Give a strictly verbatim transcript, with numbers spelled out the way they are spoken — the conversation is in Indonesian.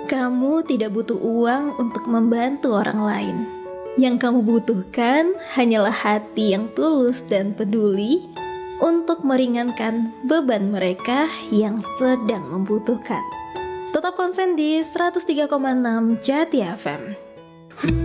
Kamu tidak butuh uang untuk membantu orang lain. Yang kamu butuhkan hanyalah hati yang tulus dan peduli untuk meringankan beban mereka yang sedang membutuhkan. Tetap konsen di seratus tiga koma enam Jati F M.